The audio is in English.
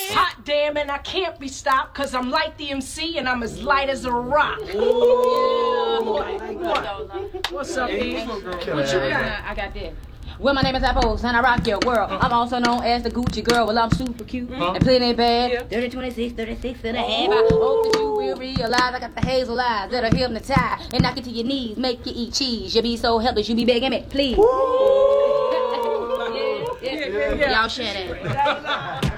Hot damn, and I can't be stopped because I'm like the MC and I'm as light as a rock. What's up, E? What you got? I got this. Well, my name is Apple, and I rock your world. I'm also known as the Gucci girl. Well, I'm super cute and plenty bad. 30, 26, 36 and a half. I hope that you will realize I got the hazel eyes that'll hypnotize and knock you to your knees, make you eat cheese. You be so helpless, you be begging me, please. Y'all share that.